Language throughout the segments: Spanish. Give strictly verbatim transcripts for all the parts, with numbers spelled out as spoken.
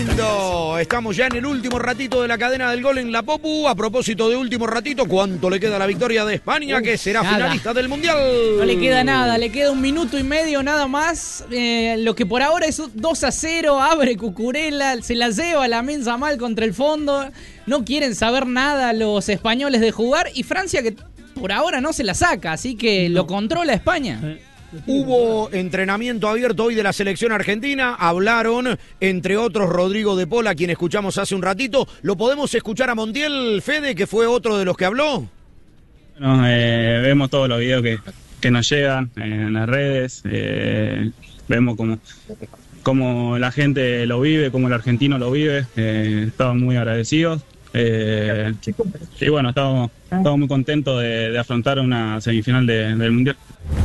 No, estamos ya en el último ratito de la cadena del gol en la Popu. A propósito de último ratito, ¿cuánto le queda a la victoria de España, Uf, que será nada. finalista del Mundial? No le queda nada, le queda un minuto y medio nada más. Eh, lo que por ahora es dos a cero, abre Cucurella, se la lleva la mensa mal contra el fondo. No quieren saber nada los españoles de jugar y Francia que por ahora no se la saca, así que no. Lo controla España. Eh. Hubo entrenamiento abierto hoy de la selección argentina, hablaron, entre otros, Rodrigo de Paul, a quien escuchamos hace un ratito. ¿Lo podemos escuchar a Montiel, Fede, que fue otro de los que habló? Bueno, eh, vemos todos los videos que, que nos llegan en las redes, eh, vemos cómo, cómo la gente lo vive, cómo el argentino lo vive, eh, estamos muy agradecidos. Eh, y bueno, estamos, estamos muy contentos de, de afrontar una semifinal de, del Mundial.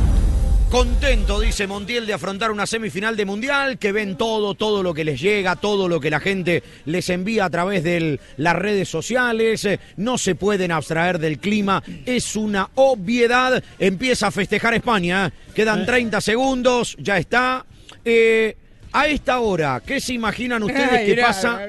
Contento, dice Montiel, de afrontar una semifinal de Mundial, que ven todo, todo lo que les llega, todo lo que la gente les envía a través de las redes sociales, no se pueden abstraer del clima, es una obviedad. Empieza a festejar España, quedan treinta segundos, ya está. Eh, a esta hora, ¿qué se imaginan ustedes que pasa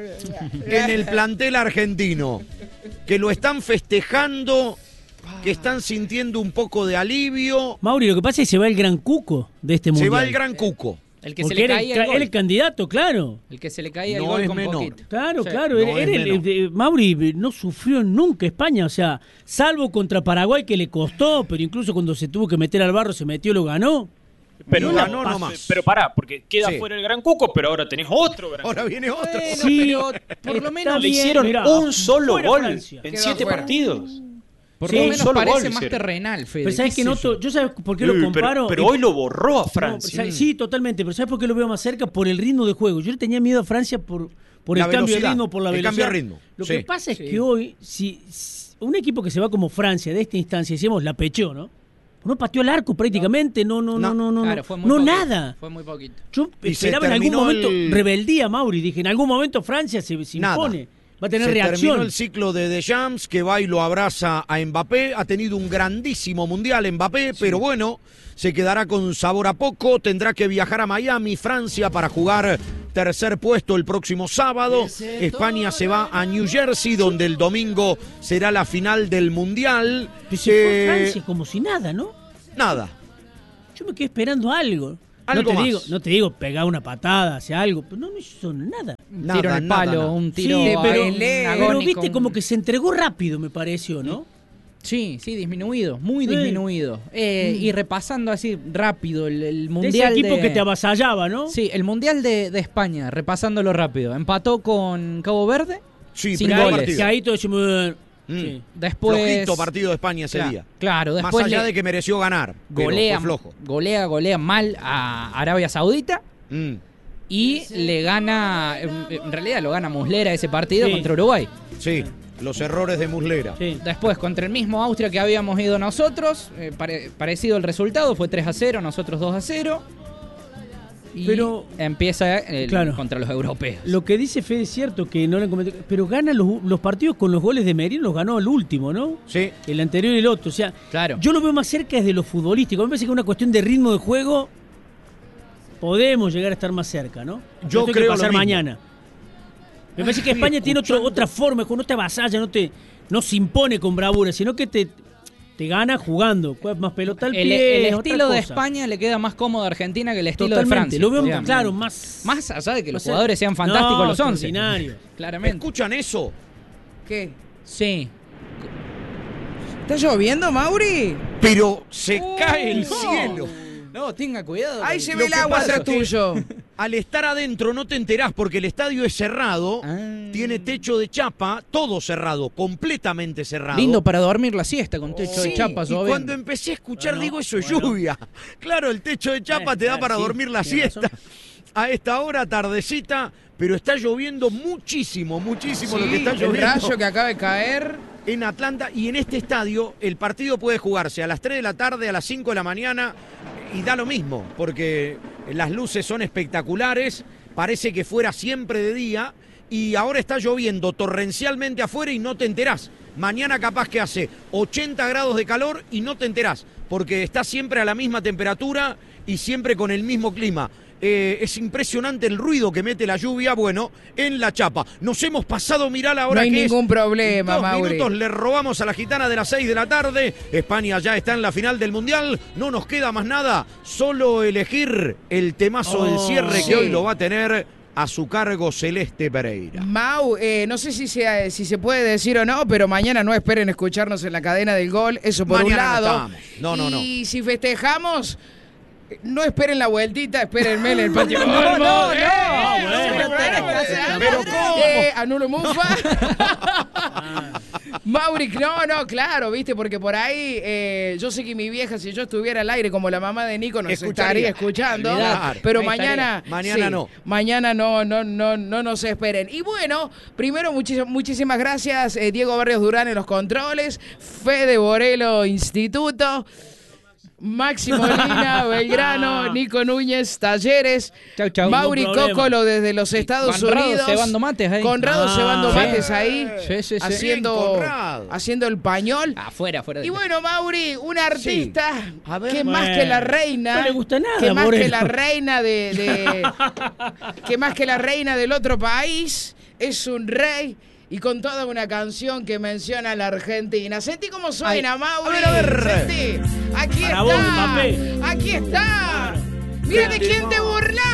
en el plantel argentino? Que lo están festejando, que están sintiendo un poco de alivio. Mauri, lo que pasa es que se va el gran cuco de este mundial. Se va el gran cuco. El que Porque se le era, caía el, el gol. era el candidato, claro. El que se le caía No el gol es con menor. poquito. Claro, Sí. claro. No Era, es era el, menor. el- Mauri no sufrió nunca España, o sea, salvo contra Paraguay que le costó, pero incluso cuando se tuvo que meter al barro, se metió, lo ganó. Pero No la- ganó nomás. Pero pará, porque queda Sí. fuera el Gran Cuco, pero ahora tenés otro Gran Ahora viene otro. Bueno, Sí, pero por lo está menos Le bien, hicieron mirá, un solo fuera gol Francia. en Quedó siete afuera. partidos. Por Sí, lo un menos solo parece gol más hicieron. terrenal, Fede. Pero ¿sabes ¿Qué qué sé noto? yo? Yo sabes por qué Sí, lo pero, comparo. pero Y- hoy lo borró a No, Francia. sa- sí, totalmente, pero ¿sabes por qué lo veo más cerca? Por el ritmo de juego. Yo le tenía miedo a Francia por, por La el cambio de velocidad, ritmo, por la el velocidad. cambio de ritmo, Lo sí. que pasa es Sí. que hoy, si, si un equipo que se va como Francia de esta instancia, decimos, la pecheó, ¿no? No pateó el arco prácticamente, no, no, no, no, no, Claro, no, fue muy no poquito, nada. Fue muy poquito. Yo Y se esperaba en algún terminó momento el- rebeldía, Mauri. Dije, en algún momento Francia se, se Nada. impone, va a tener Se terminó reacción. el ciclo de Deschamps, que va y lo abraza a Mbappé. Ha tenido un grandísimo mundial Mbappé, pero bueno, se quedará con sabor a poco. Tendrá que viajar a Miami, Francia, para jugar tercer puesto el próximo sábado. España se va a New Jersey, donde el domingo será la final del mundial. Pero se fue Eh, Francia como si nada, ¿no? Nada. Yo me quedé esperando algo. Algo no te más. digo, no te digo pegar una patada, hacia algo, pero no, no hizo nada. Un Nada, tiro en el nada, palo, nada. un tiro Sí, a- pero, un pero agónico, viste un- como que se entregó rápido, me pareció, ¿no? Sí, sí, disminuido, muy Sí. disminuido. Eh, Y repasando así rápido el, el De ese mundial equipo de- que te avasallaba, ¿no? Sí, el mundial de, de España, repasándolo rápido. Empató con Cabo Verde. Sí, Sin primer goles. partido. Que ahí todo decimos, eh, Mm. sí. Después Flojito partido de España ese Claro, día. claro, Más después allá le- de que mereció ganar. pero golea, fue flojo. golea, golea mal a Arabia Saudita Mm. y le gana, en en realidad lo gana Muslera ese partido Sí. contra Uruguay. Sí, los errores de Muslera. Sí. Después contra el mismo Austria que habíamos ido nosotros, eh, pare- parecido el resultado, fue tres a cero, nosotros dos a cero. Y Pero- empieza el- Claro. contra los europeos. Lo que dice Fede es cierto, que no le comenté, pero gana los, los partidos con los goles de Merino, los ganó el último, ¿no? Sí. El anterior y el otro. O sea, Claro. yo lo veo más cerca desde lo futbolístico. Me parece que es una cuestión de ritmo de juego. Podemos llegar a estar más cerca, ¿no? Yo Esto hay creo que lo pasar mismo. mañana. Me parece que Estoy España tiene otro, escuchando. otra forma, no te avasalla, no te no se impone con bravura, sino que te, te gana jugando, más pelota al El, pie. el es otra estilo de cosa. España le queda más cómodo a Argentina que el estilo Totalmente, de Francia. lo veo digamos. claro, más... Más allá de que los más- jugadores sean fantásticos No, los once. extraordinarios. Claramente. ¿Escuchan eso? ¿Qué? Sí. ¿Está lloviendo, Mauri? Pero se Uh, cae el no. cielo. No, tenga cuidado. Ahí con- se lo ve el que agua pasa atrás es que- tuyo. Al estar adentro no te enterás porque el estadio es cerrado, Ah. tiene techo de chapa, todo cerrado, completamente cerrado. Lindo para dormir la siesta con techo Sí, de chapa y lloviendo. cuando empecé a escuchar Bueno, digo, eso es bueno. lluvia. Claro, el techo de chapa Eh, te da claro, para sí, dormir la tiene siesta. A esta hora, tardecita, pero está lloviendo muchísimo, muchísimo lo que Sí, está el lloviendo rayo que acaba de caer. en Atlanta. Y en este estadio el partido puede jugarse a las tres de la tarde, a las cinco de la mañana, y da lo mismo, porque las luces son espectaculares, parece que fuera siempre de día, y ahora está lloviendo torrencialmente afuera y no te enterás. Mañana capaz que hace ochenta grados de calor y no te enterás, porque está siempre a la misma temperatura y siempre con el mismo clima. eh, es impresionante el ruido que mete la lluvia, bueno, en la chapa. Nos hemos pasado, mirá la hora No hay que ningún es. problema, Dos Mauri. minutos le robamos a la gitana de las seis de la tarde. España ya está en la final del Mundial. No nos queda más nada, solo elegir el temazo Oh, del cierre sí. que hoy lo va a tener a su cargo Celeste Pereira. Mau, eh, no sé si se, si se puede decir o no, pero mañana no esperen escucharnos en la cadena del gol. Eso por Mañana un no lado. estamos. No, no, no. Y si festejamos, no esperen la vueltita, espérenme en el patio. No, no, no. Eh, bueno, pero ¿cómo? Eh, anulo mufa. Mauri, no, no, claro, viste, porque por ahí eh, yo sé que mi vieja, si yo estuviera al aire como la mamá de Nico, nos Escucharía. estaría escuchando. Olvidate. Pero Ahí mañana, Mañana sí, no. Mañana no, no, no, no nos esperen. Y bueno, primero muchis- muchísimas gracias, eh, Diego Barrios Durán en los controles, Fede Borelo Instituto, Máximo Lina, Belgrano, Nico Núñez, Talleres, Chau, chau. Mauri Ningún problema. Cócolo desde los Estados Conrado Unidos. cebando mates ahí. Conrado Ah, cebando sí. mates ahí, Sí, sí, sí. haciendo, Bien, Conrado. haciendo el pañol. Afuera, afuera. Y bueno, Mauri, una artista A ver. que más Bueno, que la reina, no le gusta nada, que más Moreno. que la reina de, de- que más que la reina del otro país, es un rey y con toda una canción que menciona a la Argentina. Sentí cómo suena, Ay, Mauri. a ver, a ver. Sentí. Aquí Para está. vos, Mbappé. Aquí está. Mira de quién te burlas.